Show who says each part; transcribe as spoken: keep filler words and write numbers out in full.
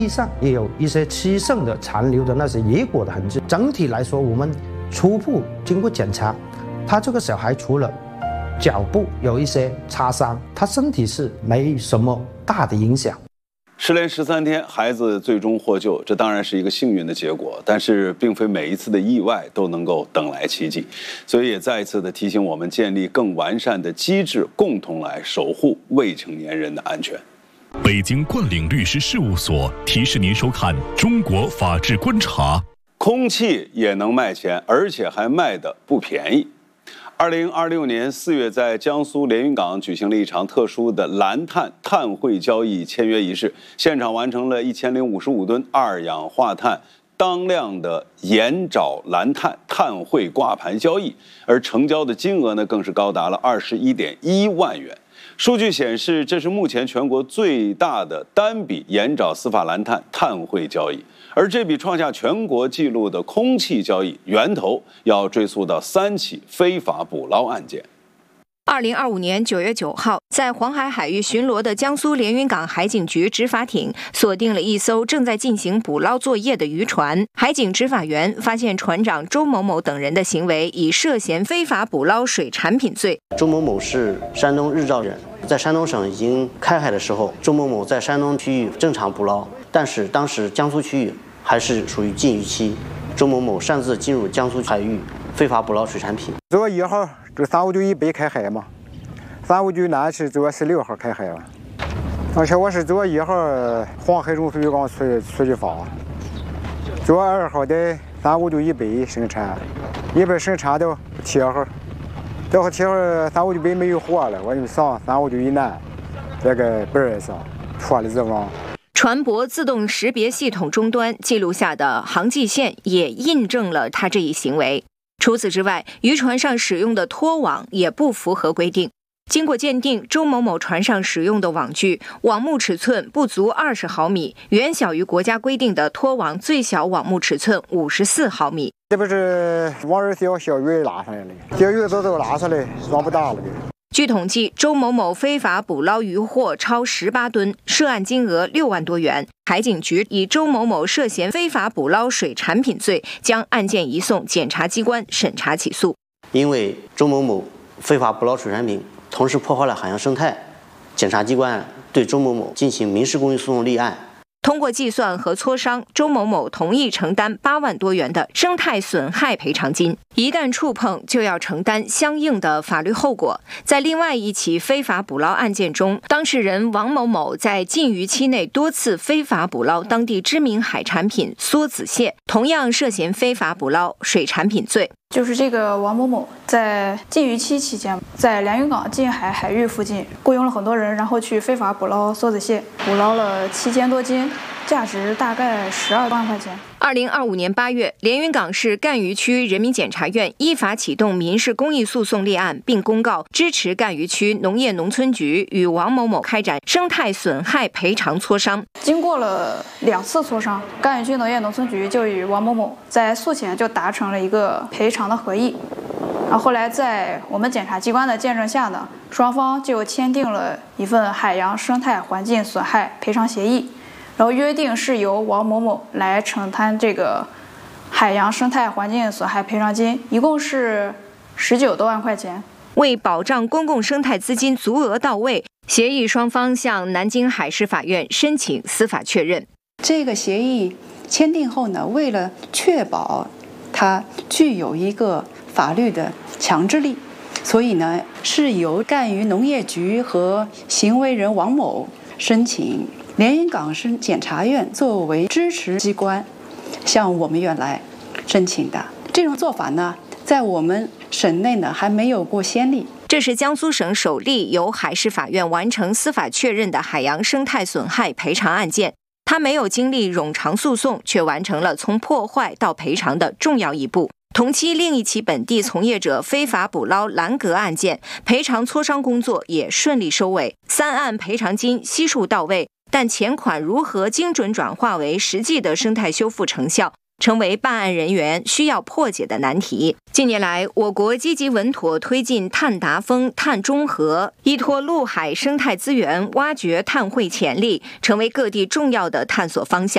Speaker 1: 地上也有一些吃剩的残留的那些野果的痕迹。整体来说，我们初步经过检查，他这个小孩除了脚部有一些擦伤，他身体是没什么大的影响。
Speaker 2: 失联十三天，孩子最终获救，这当然是一个幸运的结果，但是并非每一次的意外都能够等来奇迹，所以也再一次的提醒我们建立更完善的机制，共同来守护未成年人的安全。
Speaker 3: 北京冠领律师事务所提示您收看《中国法治观察》。
Speaker 2: 空气也能卖钱，而且还卖得不便宜。二零二六年四月，在江苏连云港举行了一场特殊的蓝碳碳汇交易签约仪式，现场完成了一千零五十五吨二氧化碳当量的盐沼蓝碳碳汇挂牌交易，而成交的金额呢，更是高达了二十一点一万元。数据显示，这是目前全国最大的单笔盐沼司法蓝碳碳汇交易。而这笔创下全国纪录的空气交易源头，要追溯到三起非法捕捞案件。
Speaker 4: 二零二五年九月九号，在黄海海域巡逻的江苏连云港海警局执法艇锁定了一艘正在进行捕捞作业的渔船。海警执法员发现船长周某某等人的行为已涉嫌非法捕捞水产品罪。
Speaker 5: 周某某是山东日照人，在山东省已经开海的时候，周某某在山东区域正常捕捞，但是当时江苏区域还是属于禁渔期，周某某擅自进入江苏海域非法捕捞水产品。
Speaker 6: 这一号这三五九一北开海嘛，三五九南是这十六号开海了，而且我是这一号黄海中水港出出去发，这二号的三五九一北生产，一边生产到七号，到七号三五九北没有货了，我就上三五九一南这个本上出了这网。
Speaker 4: 船舶自动识别系统终端记录下的航迹线也印证了他这一行为。除此之外，渔船上使用的拖网也不符合规定。经过鉴定，周某某船上使用的网具网目尺寸不足二十毫米，远小于国家规定的拖网最小网目尺寸五十四毫米。
Speaker 6: 这不是往二小小鱼拉上来了，小鱼都都拉上来，网不大了。
Speaker 4: 据统计，周某某非法捕捞渔获超十八吨，涉案金额六万多元。海警局以周某某涉嫌非法捕捞水产品罪，将案件移送检察机关审查起诉。
Speaker 5: 因为周某某非法捕捞水产品，同时破坏了海洋生态，检察机关对周某某进行民事公益诉讼立案。
Speaker 4: 通过计算和磋商，周某某同意承担八万多元的生态损害赔偿金，一旦触碰就要承担相应的法律后果。在另外一起非法捕捞案件中，当事人王某某在禁渔期内多次非法捕捞当地知名海产品梭子蟹，同样涉嫌非法捕捞水产品罪。
Speaker 7: 就是这个王某某在禁渔期期间，在连云港近海海域附近雇佣了很多人，然后去非法捕捞梭子蟹，捕捞了七千多斤，价值大概十二万块钱。
Speaker 4: 二零二五年八月，连云港市赣榆区人民检察院依法启动民事公益诉讼立案，并公告支持赣榆区农业农村局与王某某开展生态损害赔偿磋商。
Speaker 7: 经过了两次磋商，赣榆区农业农村局就与王某某在诉前就达成了一个赔偿的合议。然后后来在我们检察机关的见证下呢，双方就签订了一份海洋生态环境损害赔偿协议。然后约定是由王某某来承担这个海洋生态环境损害赔偿金，一共是十九多万块钱。
Speaker 4: 为保障公共生态资金足额到位，协议双方向南京海事法院申请司法确认。
Speaker 8: 这个协议签订后呢，为了确保它具有一个法律的强制力，所以呢，是由赣榆农业局和行为人王某申请连云港市检察院作为支持机关向我们院来申请的。这种做法呢，在我们省内呢还没有过先例。
Speaker 4: 这是江苏省首例由海事法院完成司法确认的海洋生态损害赔偿案件。它没有经历冗长诉讼，却完成了从破坏到赔偿的重要一步。同期另一起本地从业者非法捕捞蓝蛤案件，赔偿磋商工作也顺利收尾，三案赔偿金悉数到位。但钱款如何精准转化为实际的生态修复成效，成为办案人员需要破解的难题。近年来，我国积极稳妥推进碳达峰、碳中和，依托陆海生态资源，挖掘碳汇潜力，成为各地重要的探索方向。